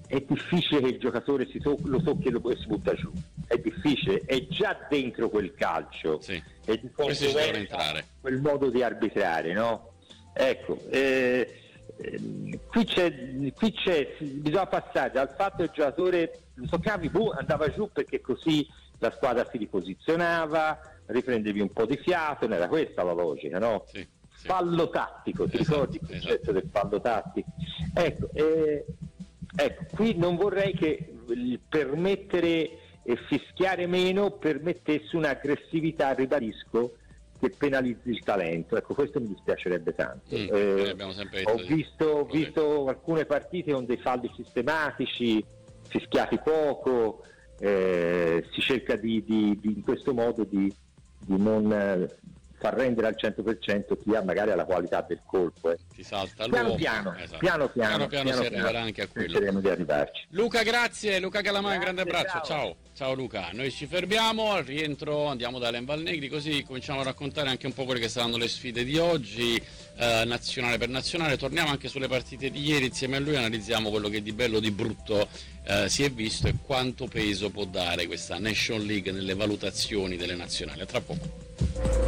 è difficile che il giocatore lo tocchi e si butta giù, è difficile, è già dentro quel calcio, sì. E di conseguenza quel modo di arbitrare, no? Ecco, qui bisogna passare dal fatto che il giocatore lo toccavi, andava giù perché così la squadra si riposizionava, riprendevi un po' di fiato, non era questa la logica, no? Sì. Fallo tattico, ti ricordi il concetto del fallo tattico? Ecco, qui non vorrei che il permettere e fischiare meno permettesse un'aggressività, ribadisco, che penalizzi il talento. Ecco, questo mi dispiacerebbe tanto. Abbiamo sempre detto ho visto alcune partite con dei falli sistematici, fischiati poco, si cerca in questo modo di non far rendere al 100% chi ha magari la qualità del colpo. Ti salta piano si arriverà anche a quello. Cercheremo di arrivarci. Luca, grazie. Luca Calamai, un grande abbraccio. Ciao Luca. Noi ci fermiamo, al rientro andiamo da Alain Valnegri, così cominciamo a raccontare anche un po' quelle che saranno le sfide di oggi, nazionale per nazionale. Torniamo anche sulle partite di ieri, insieme a lui analizziamo quello che di bello, di brutto si è visto e quanto peso può dare questa Nation League nelle valutazioni delle nazionali. A tra poco.